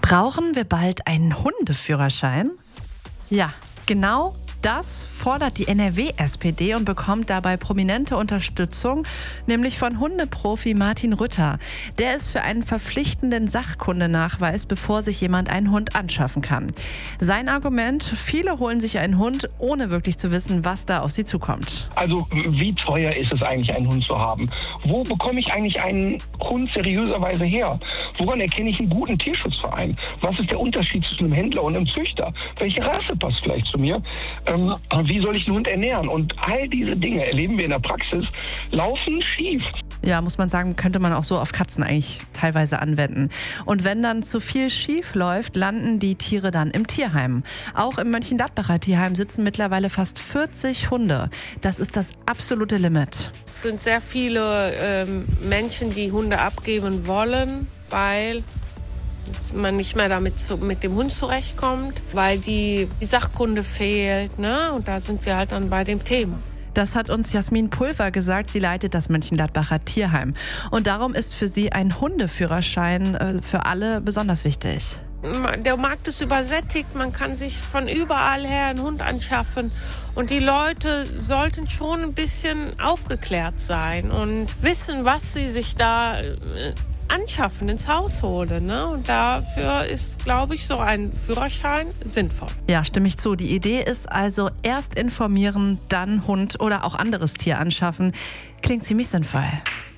Brauchen wir bald einen Hundeführerschein? Ja, genau das fordert die NRW-SPD und bekommt dabei prominente Unterstützung, nämlich von Hundeprofi Martin Rütter. Der ist für einen verpflichtenden Sachkundenachweis, bevor sich jemand einen Hund anschaffen kann. Sein Argument: Viele holen sich einen Hund, ohne wirklich zu wissen, was da auf sie zukommt. Also wie teuer ist es eigentlich, einen Hund zu haben? Wo bekomme ich eigentlich einen Hund seriöserweise her? Woran erkenne ich einen guten Tierschutzverein? Was ist der Unterschied zwischen einem Händler und einem Züchter? Welche Rasse passt vielleicht zu mir? Wie soll ich einen Hund ernähren? Und all diese Dinge erleben wir in der Praxis, laufen schief. Ja, muss man sagen, könnte man auch so auf Katzen eigentlich teilweise anwenden. Und wenn dann zu viel schief läuft, landen die Tiere dann im Tierheim. Auch im Mönchengladbacher Tierheim sitzen mittlerweile fast 40 Hunde. Das ist das absolute Limit. Es sind sehr viele Menschen, die Hunde abgeben wollen, weil man nicht mehr mit dem Hund zurechtkommt, weil die Sachkunde fehlt, ne? Und da sind wir halt dann bei dem Thema. Das hat uns Jasmin Pulver gesagt. Sie leitet das Mönchengladbacher Tierheim. Und darum ist für sie ein Hundeführerschein für alle besonders wichtig. Der Markt ist übersättigt, man kann sich von überall her einen Hund anschaffen. Und die Leute sollten schon ein bisschen aufgeklärt sein und wissen, was sie sich da anschaffen, ins Haus holen. Ne? Und dafür ist, glaube ich, so ein Führerschein sinnvoll. Ja, stimme ich zu. Die Idee ist also, erst informieren, dann Hund oder auch anderes Tier anschaffen. Klingt ziemlich sinnvoll.